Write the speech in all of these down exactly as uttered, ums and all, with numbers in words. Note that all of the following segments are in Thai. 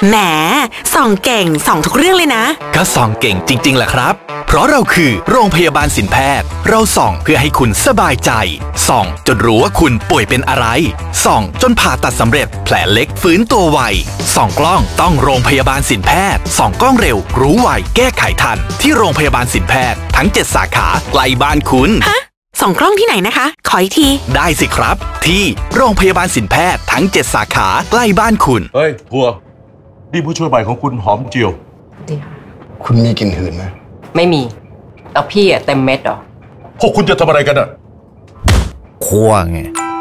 แหมส่องเก่งส่องทุกเรื่องเลยนะก็ส่องเก่งจริงๆแหละครับเพราะเราคือโรงพยาบาลสินแพทย์เราส่องเพื่อให้คุณสบายใจส่องจนรู้ว่าคุณป่วยเป็นอะไรส่องจนผ่าตัดสำเร็จแผลเล็กฟื้นตัวไวส่องกล้องต้องโรงพยาบาลสินแพทย์ส่องกล้องเร็วรู้ไวแก้ไขทันที่โรงพยาบาลสินแพทย์ทั้งเจ็ดสาขาใกล้บ้านคุณฮะส่องกล้องที่ไหนนะคะขออีกทีได้สิครับที่โรงพยาบาลสินแพทย์ทั้งเจ็ดสาขาใกล้บ้านคุณเฮ้ยพัวนี่ผู้ช่วยใหม่ของคุณหอมเจียวดีค่ะคุณมีกลิ่นหืนไหมไม่มีแล้วพี่อะเต็มเม็ดเหรอพวกคุณจะทำอะไรกันอะคั่วไง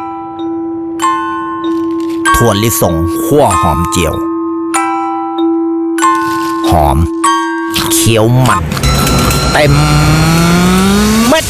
ถั่วลิสงคั่วหอมเจียวหอมเคี้ยวมันเต็มเม็ด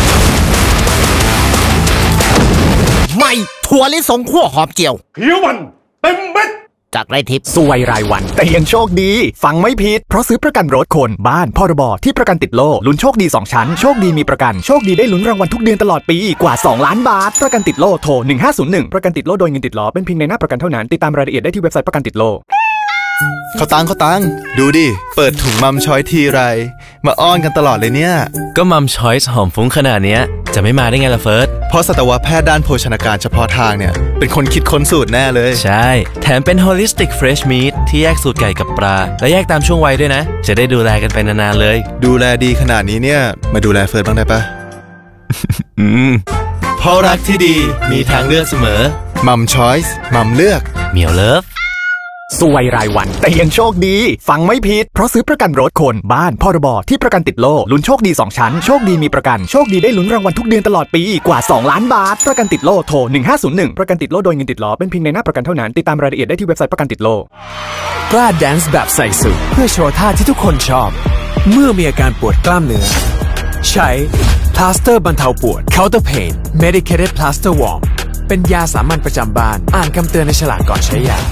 ไม่ถั่วลิสงคั่วหอมเจียวเคี้ยวมันเต็มเม็ดจากไรทิพย์สวยรายวันแต่ยังโชคดีฟังไม่ผิดเพราะซื้อประกันรถคนบ้านพรบที่ประกันติดโล่ลุ้นโชคดีสองชั้นโชคดีมีประกันโชคดีได้ลุ้นรางวัลทุกเดือนตลอดปีกว่าสองล้านบาทประกันติดโล่โทรหนึ่งห้าศูนย์หนึ่งประกันติดโล่โดยเงินติดล้อเป็นเพียงในหน้าประกันเท่านั้นติดตามรายละเอียดได้ที่เว็บไซต์ประกันติดโล่เขาตังเขาตังดูดิเปิดถุงมัมช้อยทีไรมาอ้อนกันตลอดเลยเนี่ยก็มัมช้อยส์หอมฟุ้งขนาดนี้จะไม่มาได้ไงล่ะเฟิร์สเพราะสัตวแพทย์ด้านโภชนาการเฉพาะทางเนี่ยเป็นคนคิดค้นสูตรแน่เลยใช่แถมเป็น holistic fresh meat ที่แยกสูตรไก่กับปลาและแยกตามช่วงวัยด้วยนะจะได้ดูแลกันไปนานๆเลยดูแลดีขนาดนี้เนี่ยมาดูแลเฟิร์สบ้างได้ปะอืมเพราะรักที่ดีมีทางเลือกเสมอมัมช้อยส์มัมเลือกเหมียวเลิฟสวยรายวันแต่ยังโชคดีฟังไม่ผิดเพราะซื้อประกันรถคนบ้านพรบที่ประกันติดโล่ลุ้นโชคดีสองชั้นโชคดีมีประกันโชคดีได้ลุ้นรางวัลทุกเดือนตลอดปีกว่าสองล้านบาทประกันติดโล่โทรหนึ่งห้าศูนย์หนึ่งประกันติดโล่โดยเงินติดล้อเป็นเพียงในหน้าประกันเท่านั้นติดตามรายละเอียดได้ที่เว็บไซต์ประกันติดโล่กล้าแดนซ์แบบใส่สุดเพื่อโชว์ท่าที่ทุกคนชอบเมื่อมีอาการปวดกล้ามเนื้อใช้พลาสเตอร์บรรเทาปวด Counter Pain Medicated Plaster Warm เป็นยาสามัญประจำบ้านอ่านคำเตือนในฉลากก่อนใช้ยา